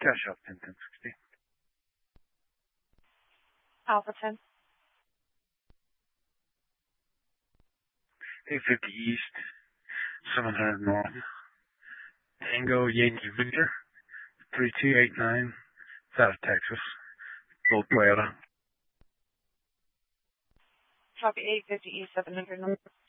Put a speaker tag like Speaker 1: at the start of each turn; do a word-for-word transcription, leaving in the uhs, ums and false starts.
Speaker 1: Cash out ten ten sixty.
Speaker 2: Alpha ten.
Speaker 1: eight fifty East, seven hundred North. Tango Yankee Victor, three two eight nine. It's out of Texas. Little Toyota.
Speaker 2: Copy eight fifty East, seven hundred North.